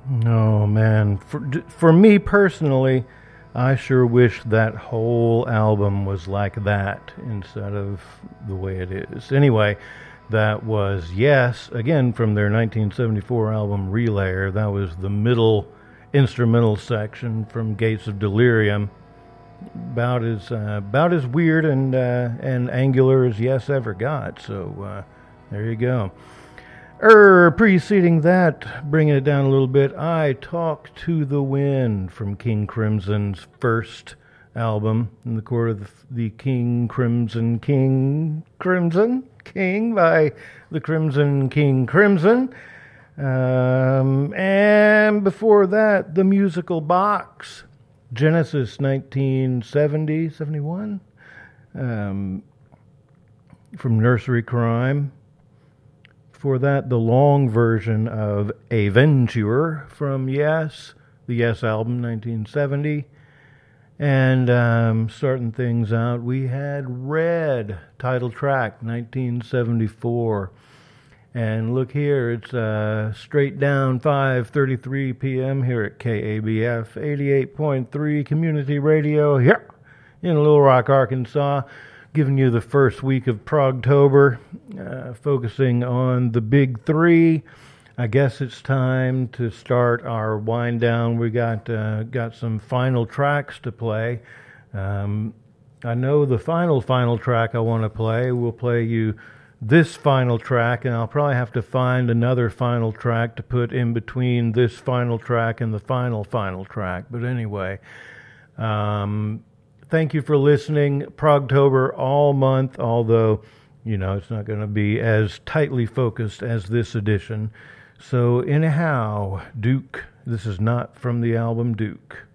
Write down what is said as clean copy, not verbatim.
Oh man, for me personally, I sure wish that whole album was like that instead of the way it is. Anyway, that was Yes, again from their 1974 album Relayer. That was the middle instrumental section from Gates of Delirium. About as weird and angular as Yes ever got. So there you go. Preceding that, bringing it down a little bit, I Talk to the Wind from King Crimson's first album in the court of the King Crimson King by the Crimson King Crimson. And before that, The Musical Box, Genesis 1970, 71, from Nursery Crime. For that, the long version of Aventure from Yes, the Yes album, 1970. And starting things out, we had Red, title track, 1974. And look here, it's straight down 5:33 p.m. here at KABF 88.3 Community Radio here in Little Rock, Arkansas. Giving you the first week of Progtober, focusing on the big three. I guess it's time to start our wind down. We got some final tracks to play. I know the final track I want to play. We'll play you this final track, and I'll probably have to find another final track to put in between this final track and the final track. But anyway, thank you for listening. Progtober all month, although, it's not going to be as tightly focused as this edition. So anyhow, Duke, this is not from the album Duke.